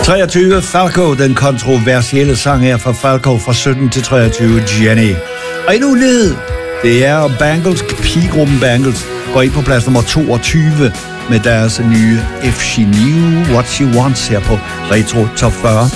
23 Falco, den kontroversielle sang her fra Falco fra 17 til 23 Jenny. Og endnu en nyhed, det er Bangles, pigegruppen Bangles, går ind på plads nummer 22 med deres nye If She Knew What She Wants her på Retro Top 40.